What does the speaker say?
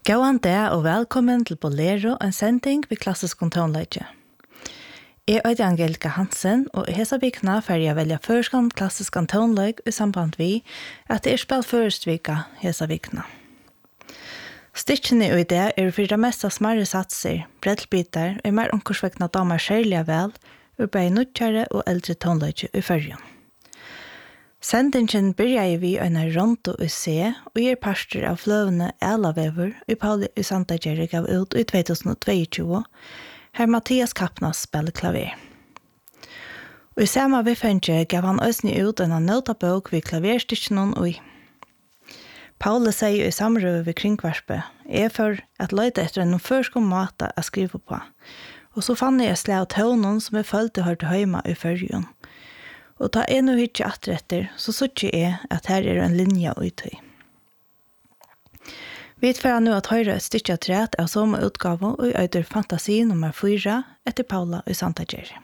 Gåan dag og velkommen til Bolero, en sending ved klassisk tonleidje. Jeg er Angelika Hansen, og i hesa vikna får jeg velge førskan klassisk tonleid i samband vi at det er spilt førstvika hesa vikna. Stikkene i det er for det meste smarre satser, breddbitar og mer omkursvekna damer skjerlige vel, og bare nødtjere og eldre tonleidje i førjen. Sendingen byrjar vi en rondo i C, og gir parster av fløvene Elavever i Pauli i Santa Jerry gav ut i 2022, her Mathias Kappnas spiller klaver. Og i samme vifenge gav han øsne ut en notabok ved klaverstikkenen og i. Pauli sier i samrøve ved kringkvarspe, for at løyde etter en førskom måte å skrive på, og så fann jeg slag tøvnen som jeg følte hørte høyma i førjen. Og da jeg nå ikke atretter, så sørger jeg at her er en linje uttøy. Vi får nå at høyre et stykke trett av samme utgave og i øyder fantasi nummer 4 etter Paula i Santa Jerry.